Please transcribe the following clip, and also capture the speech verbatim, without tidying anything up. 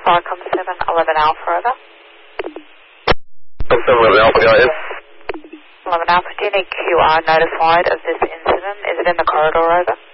Vicom seven eleven Alpha, over. seven eleven Alpha, go ahead. eleven Alpha, do you need Q R notified of this incident? Is it in the corridor, over?